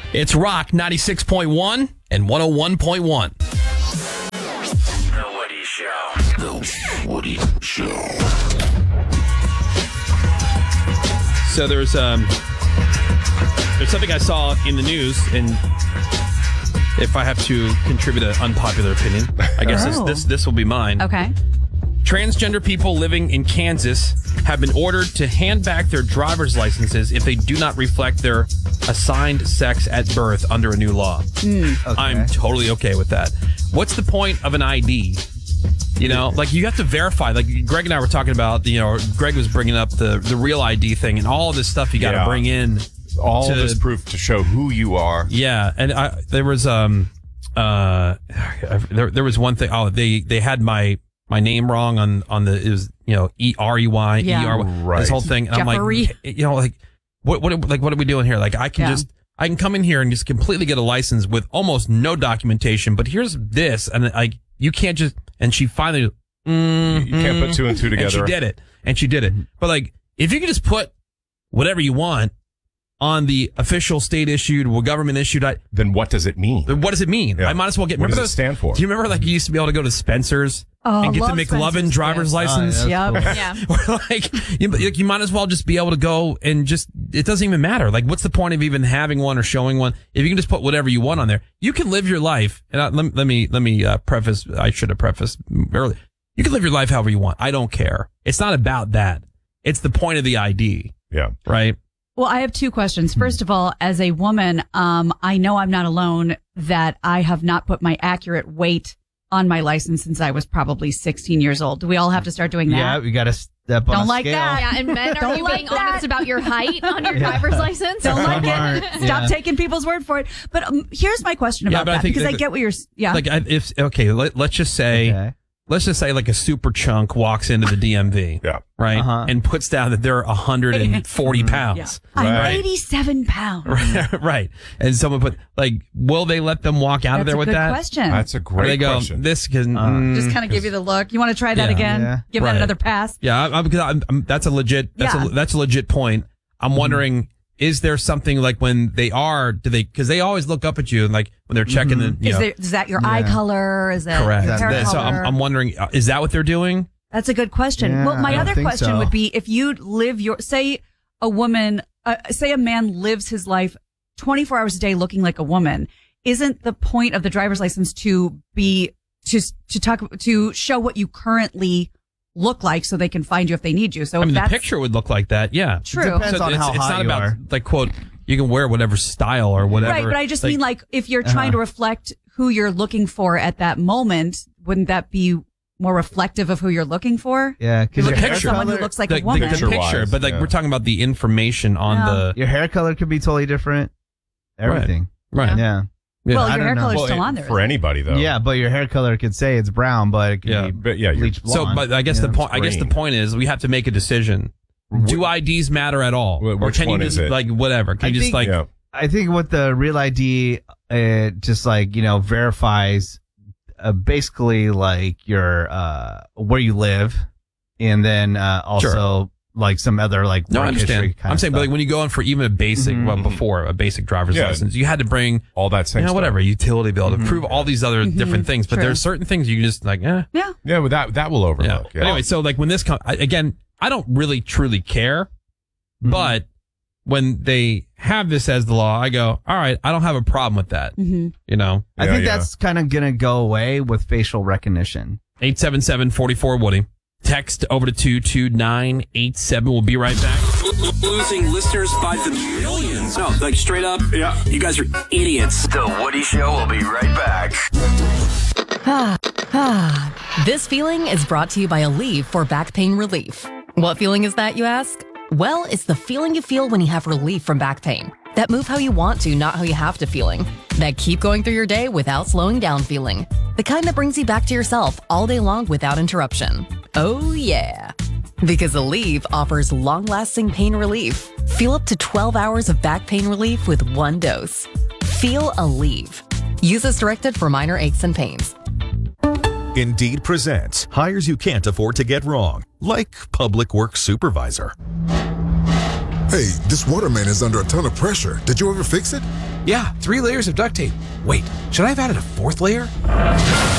It's Rock 96.1 and 101.1. The Woody Show. The Woody Show. So there's something I saw in the news, and if I have to contribute an unpopular opinion, I guess this will be mine. Okay. Transgender people living in Kansas have been ordered to hand back their driver's licenses if they do not reflect their assigned sex at birth under a new law. Okay. I'm totally okay with that. What's the point of an ID? You know, like you have to verify. Like Greg and I were talking about, Greg was bringing up the real ID thing and all of this stuff you got to bring in. All of this proof to show who you are. Yeah, and there was there was one thing. Oh, they had my name wrong on the, it was, E-R-E-Y, E-R-Y, right. This whole thing. And I'm like, what are we doing here? Like, I can come in here and just completely get a license with almost no documentation, but here's this, and you can't just, and she finally, You can't put two and two together. And she did it. But like, if you could just put whatever you want on the official state issued or government issued, then what does it mean? What does it mean? Yeah. I might as well get. What does it stand for? Do you remember you used to be able to go to Spencer's and get the McLovin driver's license? Yep. Cool. Yeah. Or you might as well just be able to go and just, it doesn't even matter. Like, what's the point of even having one or showing one? If you can just put whatever you want on there, you can live your life. And let me preface. I should have prefaced earlier. You can live your life however you want. I don't care. It's not about that. It's the point of the ID. Yeah. Right. Well, I have two questions. First of all, as a woman, I know I'm not alone that I have not put my accurate weight on my license since I was probably 16 years old. Do we all have to start doing that? Yeah, we got to step on Don't a like scale. that. Yeah, and men, are Don't you like being that. honest about your height on your driver's license? Don't like Smart. it. Stop Yeah. taking people's word for it. But here's my question about but I that, think because I that- get what you're. Yeah. Like, let's just say. Okay. Let's just say like a super chunk walks into the DMV, Yeah. right, Uh-huh. and puts down that they're 140 pounds, I'm Right. 87 pounds. right? And someone put will they let them walk out of That's there a with good that? question. That's a Or great they go, question. this can Just kind of give you the look. You want to try that Yeah. again? Yeah. Give Right. that another pass. yeah, because that's a legit that's a legit point. I'm wondering. Is there something like when they are, because they always look up at you and like when they're checking Is that your eye color? Is that correct. your hair So color? I'm wondering, is that what they're doing? That's a good question. Yeah, well, my I don't other think question so. would be if you live say a man lives his life 24 hours a day looking like a woman, isn't the point of the driver's license to be to show what you currently look like so they can find you if they need you? So I mean, the that's picture would look like that. Yeah. true. Depends on how it's hot not you about are. like quote, you can wear whatever style or whatever. Right, but I just mean like if you're trying to reflect who you're looking for at that moment, wouldn't that be more reflective of who you're looking for? Yeah, because You're your looking hair for someone who color, looks like the, a woman. the picture, Picture-wise, but like yeah. we're talking about the information on Yeah. your hair color could be totally different. Everything. right. Yeah. well, I your don't hair know. color's Well, still on there. for anybody though. Yeah, but your hair color could say it's brown, but it could Yeah. be But yeah, you're- bleached So, blonde. but I guess Yeah. the point is we have to make a decision. Do IDs matter at all, or Which can you one just is it? like whatever? Can I you just think- like Yeah. I think what the real ID just verifies basically like your where you live, and then also like some other like no, I work understand. history kind I'm of saying, but like stuff. when you go in for even a basic, before a basic driver's Yeah. license, you had to bring All that same stuff. whatever utility bill to prove all these other different things. But True. there's certain things you can just like, Yeah. Yeah, but that will yeah. overlook. But anyway, so like when this comes again, I don't really truly care, but when they have this as the law, I go, all right, I don't have a problem with that. You know, I Yeah, think yeah. that's kind of gonna go away with facial recognition. 877-44 Woody. Text over to 22987. We'll be right back. Losing listeners by the millions. No, like straight up. Yeah. You guys are idiots. The Woody Show will be right back. This feeling is brought to you by Aleve for back pain relief. What feeling is that, you ask? Well, it's the feeling you feel when you have relief from back pain. That move how you want to, not how you have to feeling. That keep going through your day without slowing down feeling. The kind that brings you back to yourself all day long without interruption. Oh yeah. Because Aleve offers long-lasting pain relief. Feel up to 12 hours of back pain relief with one dose. Feel Aleve. Use as directed for minor aches and pains. Indeed presents hires you can't afford to get wrong, like public works supervisor. Hey, this waterman is under a ton of pressure. Did you ever fix it? Yeah, 3 layers of duct tape. Wait, should I have added a 4th layer?